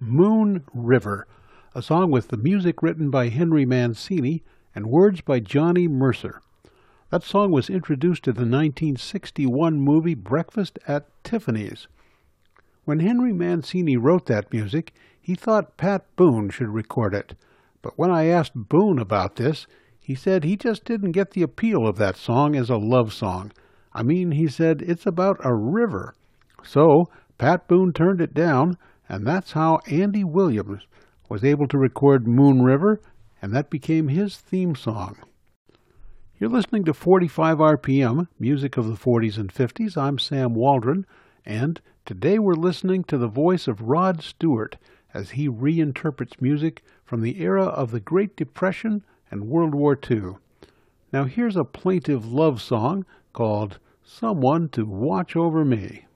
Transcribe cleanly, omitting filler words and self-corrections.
Moon River, a song with the music written by Henry Mancini and words by Johnny Mercer. That song was introduced in the 1961 movie Breakfast at Tiffany's. When Henry Mancini wrote that music, he thought Pat Boone should record it. But when I asked Boone about this, he said he just didn't get the appeal of that song as a love song. I mean, he said, it's about a river. So Pat Boone turned it down, and that's how Andy Williams was able to record Moon River, and that became his theme song. You're listening to 45 RPM, music of the 40s and 50s. I'm Sam Waldron, and today we're listening to the voice of Rod Stewart as he reinterprets music from the era of the Great Depression and World War II. Now here's a plaintive love song called Someone to Watch Over Me.